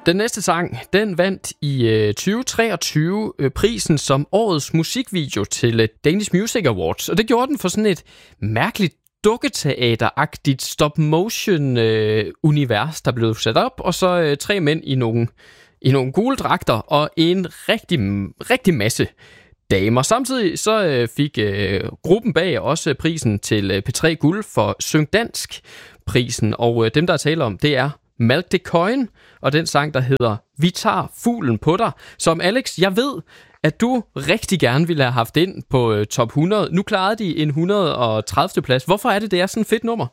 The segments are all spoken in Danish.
Den næste sang, den vandt i 2023 prisen som årets musikvideo til Danish Music Awards. Og det gjorde den for sådan et mærkeligt dukketeateragtigt stop-motion-univers, der blev sat op. Og så 3 mænd i nogle gule dragter og en rigtig masse damer. Samtidig så fik gruppen bag også prisen til P3 Guld for Syng Dansk prisen. Og dem, der taler om, det er Malk de Koijn og den sang, der hedder Vi tager fuglen på dig, som Alex, jeg ved, at du rigtig gerne ville have haft ind på top 100. Nu klarede de en 130. plads. Hvorfor er det er sådan et fedt nummer?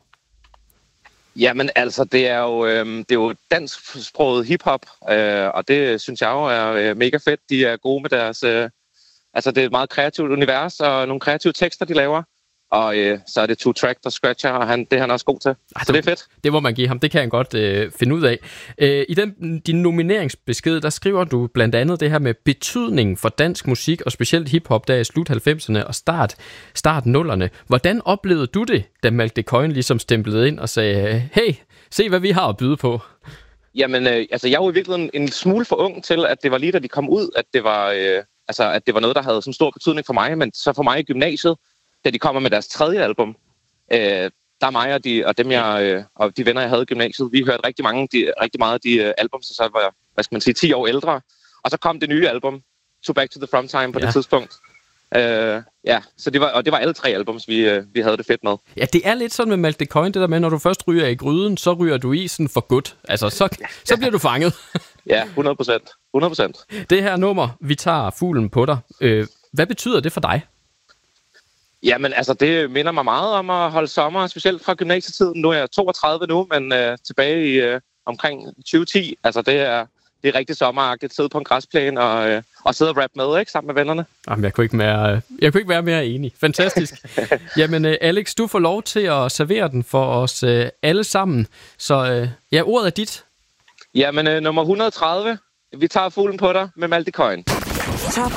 Jamen altså, det er jo dansksproget hiphop, og det synes jeg jo er mega fedt. De er gode med deres... altså, det er et meget kreativt univers og nogle kreative tekster, de laver. Og så er det 2 Track, der scratcher, og det er han også god til. Så det er fedt. Det må man give ham. Det kan han godt finde ud af. I din nomineringsbesked, der skriver du blandt andet det her med betydningen for dansk musik, og specielt hiphop der i slut 90'erne og start 0'erne. Hvordan oplevede du det, da Malk de Koijn ligesom stemplede ind og sagde, hey, se hvad vi har at byde på? Jamen, altså jeg var i virkeligheden en smule for ung til, at det var lige da de kom ud, at det var, at det var noget, der havde sådan stor betydning for mig. Men så for mig i gymnasiet, da de kommer med deres 3. album, der er mig og dem og de venner, jeg havde i gymnasiet, vi hørte rigtig meget af de album, så var jeg, 10 år ældre. Og så kom det nye album, To Back to the From Time på det tidspunkt. Så det var alle 3 albums, vi havde det fedt med. Ja, det er lidt sådan med Malk de Koijn, det der med, når du først ryger i gryden, så ryger du i sådan for godt. Altså, så bliver du fanget. Ja, 100%. Det her nummer, Vi tager fuglen på dig, hvad betyder det for dig? Jamen, altså, det minder mig meget om at holde sommer, specielt fra gymnasietiden. Nu er jeg 32 nu, men tilbage i omkring 2010. Altså, det er rigtig sommeragtigt. Sidde på en græsplæne og sidde og rappe med, ikke? Sammen med vennerne. Jamen, jeg kunne ikke være mere enig. Fantastisk. Jamen, Alex, du får lov til at servere den for os alle sammen. Så ordet er dit. Jamen, nummer 130. Vi tager fuglen på dig med Malk de Koijn.